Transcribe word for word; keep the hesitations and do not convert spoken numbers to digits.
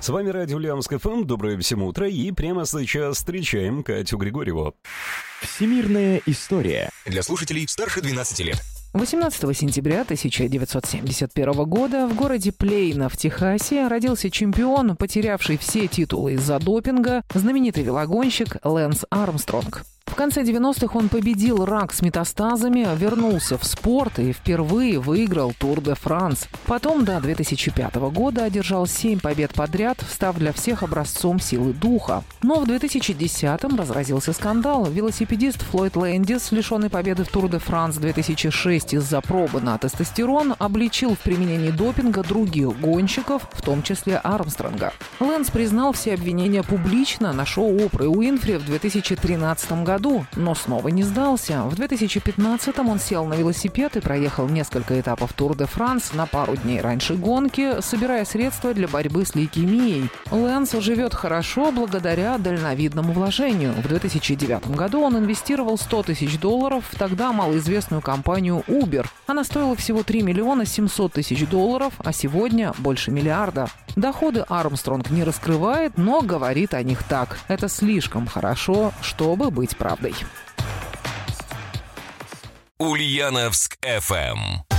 С вами радио Ульяновск эф эм. Доброе всем утро. И прямо сейчас встречаем Катю Григорьеву. Всемирная история. Для слушателей старше двенадцати лет. восемнадцатого сентября тысяча девятьсот семьдесят первого года в городе Плейно в Техасе родился чемпион, потерявший все титулы из-за допинга, знаменитый велогонщик Лэнс Армстронг. В конце девяностых он победил рак с метастазами, вернулся в спорт и впервые выиграл Тур де Франс. Потом до две тысячи пятого года одержал семь побед подряд, став для всех образцом силы духа. Но в две тысячи десятом разразился скандал. Велосипедист Флойд Лэндис, лишенный победы в Тур де Франс две тысячи шесть из-за пробы на тестостерон, обличил в применении допинга других гонщиков, в том числе Армстронга. Лэнс признал все обвинения публично на шоу Опры Уинфри в две тысячи тринадцатом году. Но снова не сдался. В две тысячи пятнадцатом он сел на велосипед и проехал несколько этапов Тур де Франс на пару дней раньше гонки, собирая средства для борьбы с лейкемией. Лэнс живет хорошо благодаря дальновидному вложению. В две тысячи девятом году он инвестировал сто тысяч долларов в тогда малоизвестную компанию Uber. Она стоила всего три миллиона семьсот тысяч долларов, а сегодня больше миллиарда. Доходы Армстронг не раскрывает, но говорит о них так. Это слишком хорошо, чтобы быть правдой. Ульяновск эф эм.